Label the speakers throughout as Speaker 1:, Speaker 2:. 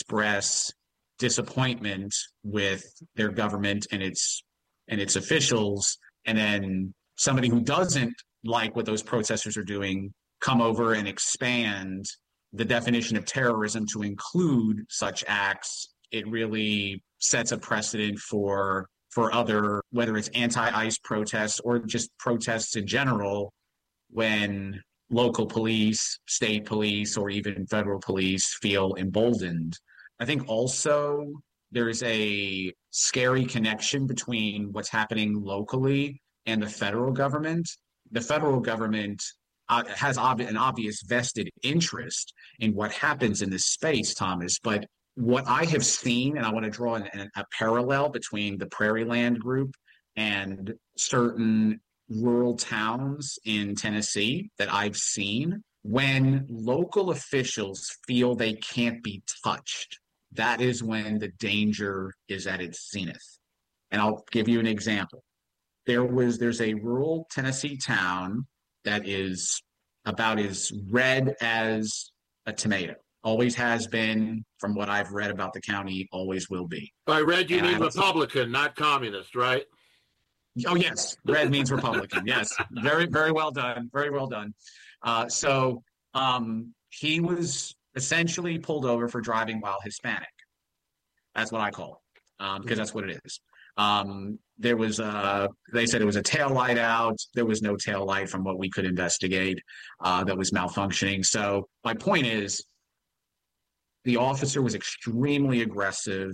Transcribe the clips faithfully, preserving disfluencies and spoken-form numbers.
Speaker 1: express disappointment with their government and its and its officials, and then somebody who doesn't like what those protesters are doing come over and expand the definition of terrorism to include such acts, it really sets a precedent for for other, whether it's anti-ICE protests or just protests in general, when local police, state police, or even federal police feel emboldened. I think also there's a scary connection between what's happening locally and the federal government. The federal government uh, has ob- an obvious vested interest in what happens in this space, Thomas, but what I have seen, and I want to draw an, an, a parallel between the Prairie Land Group and certain rural towns in Tennessee that I've seen, when local officials feel they can't be touched, that is when the danger is at its zenith. And I'll give you an example. There was there's a rural Tennessee town that is about as red as a tomato. Always has been, from what I've read about the county, always will be.
Speaker 2: By red, you
Speaker 1: and
Speaker 2: mean Republican, not communist, right?
Speaker 1: Oh, yes. Red means Republican. Yes. Very, very well done. Very well done. Uh, so um, he was essentially pulled over for driving while Hispanic. That's what I call it, um, because that's what it is. Um, there was, uh, they said it was a tail light out. There was no tail light from what we could investigate uh, that was malfunctioning. So my point is, the officer was extremely aggressive.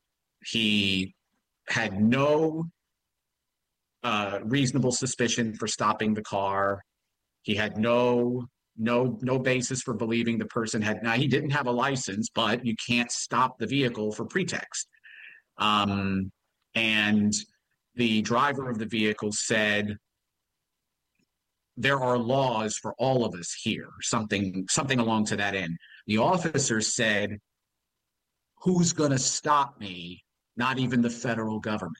Speaker 1: He had no uh, reasonable suspicion for stopping the car. He had no no no basis for believing the person had. Now, he didn't have a license, but you can't stop the vehicle for pretext. Um, and the driver of the vehicle said, "There are laws for all of us here," something something along to that end. The officer said, "Who's going to stop me? Not even the federal government."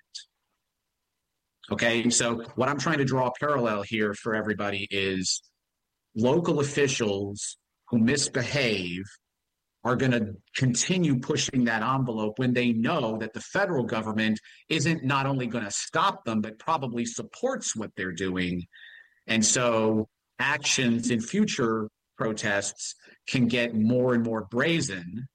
Speaker 1: Okay, so what I'm trying to draw a parallel here for everybody is local officials who misbehave are going to continue pushing that envelope when they know that the federal government isn't not only going to stop them, but probably supports what they're doing. And so actions in future protests can get more and more brazen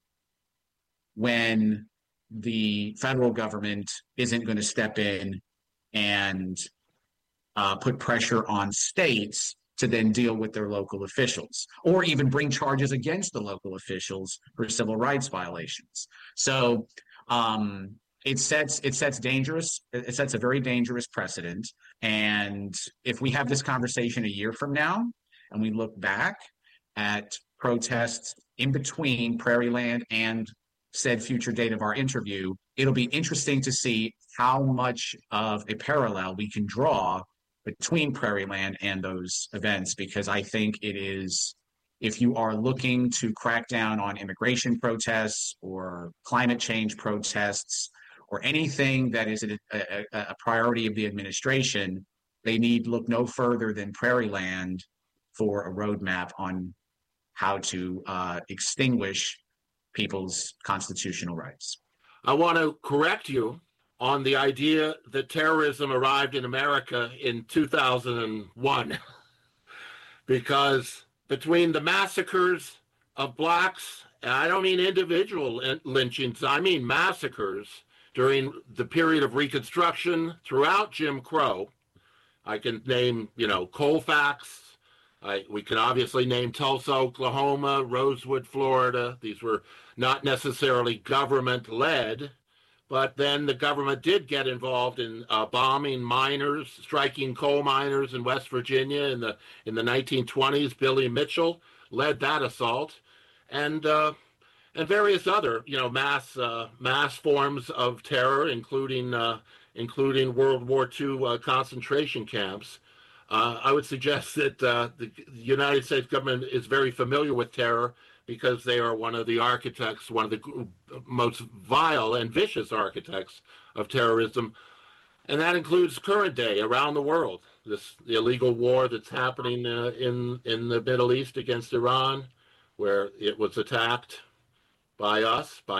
Speaker 1: when the federal government isn't going to step in and uh, put pressure on states to then deal with their local officials, or even bring charges against the local officials for civil rights violations. So um, it sets it sets dangerous it sets a very dangerous precedent. And if we have this conversation a year from now and we look back at protests in between Prairie Land and said future date of our interview, it'll be interesting to see how much of a parallel we can draw between Prairie Land and those events, because I think it is, if you are looking to crack down on immigration protests or climate change protests or anything that is a, a, a priority of the administration, they need look no further than Prairie Land for a roadmap on how to uh, extinguish people's constitutional rights.
Speaker 2: I want to correct you on the idea that terrorism arrived in America in two thousand one, because between the massacres of blacks, and I don't mean individual lynchings, I mean massacres during the period of Reconstruction, throughout Jim Crow, I can name, you know, Colfax. I, we can obviously name Tulsa, Oklahoma, Rosewood, Florida. These were not necessarily government-led, but then the government did get involved in uh, bombing miners, striking coal miners in West Virginia in the in the nineteen twenties. Billy Mitchell led that assault, and uh, and various other, you know, mass uh, mass forms of terror, including uh, including World War Two uh, concentration camps. Uh, I would suggest that uh, the United States government is very familiar with terror because they are one of the architects, one of the most vile and vicious architects of terrorism. And that includes current day around the world, this the illegal war that's happening uh, in, in the Middle East against Iran, where it was attacked by us, by